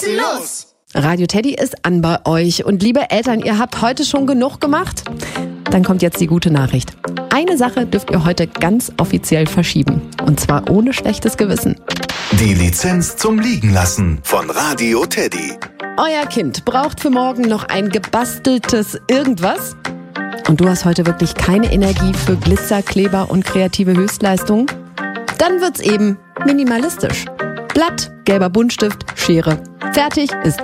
Was los? Radio Teddy ist an bei euch. Und liebe Eltern, ihr habt heute schon genug gemacht? Dann kommt jetzt die gute Nachricht. Eine Sache dürft ihr heute ganz offiziell verschieben. Und zwar ohne schlechtes Gewissen. Die Lizenz zum Liegenlassen von Radio Teddy. Euer Kind braucht für morgen noch ein gebasteltes irgendwas. Und du hast heute wirklich keine Energie für Glitzer, Kleber und kreative Höchstleistungen? Dann wird's eben minimalistisch. Blatt, gelber Buntstift, Schere. Fertig ist